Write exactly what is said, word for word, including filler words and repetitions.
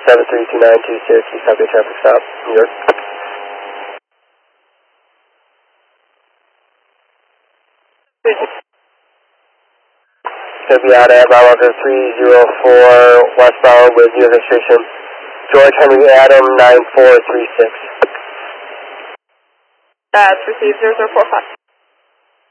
seven three two nine two Syracuse, copy traffic stop, New York. Should be out at mile marker three zero four westbound with new registration. George Henry Adam nine four three six. That's received zero zero four five.